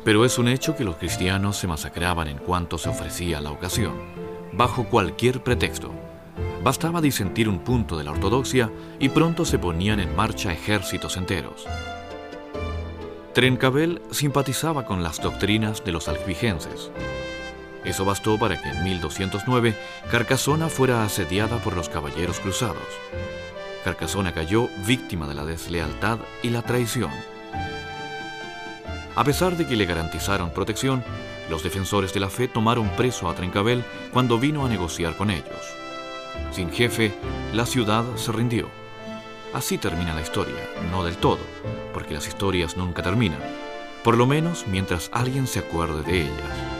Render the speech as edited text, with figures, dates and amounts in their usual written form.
Pero es un hecho que los cristianos se masacraban en cuanto se ofrecía la ocasión, bajo cualquier pretexto. Bastaba disentir un punto de la ortodoxia y pronto se ponían en marcha ejércitos enteros. Trencavel simpatizaba con las doctrinas de los albigenses. Eso bastó para que en 1209 Carcasona fuera asediada por los caballeros cruzados. Carcasona cayó víctima de la deslealtad y la traición. A pesar de que le garantizaron protección, los defensores de la fe tomaron preso a Trencavel cuando vino a negociar con ellos. Sin jefe, la ciudad se rindió. Así termina la historia, no del todo, porque las historias nunca terminan, por lo menos mientras alguien se acuerde de ellas.